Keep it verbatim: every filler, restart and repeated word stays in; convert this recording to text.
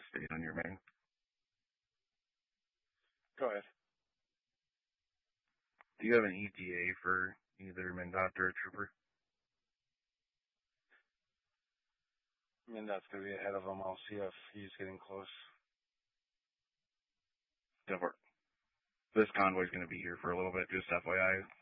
stay on your main. Go ahead. Do you have an E T A for either MnDOT or a trooper? I mean, that's going to be ahead of him. I'll see if he's getting close. Don't worry. This convoy's going to be here for a little bit, just F Y I.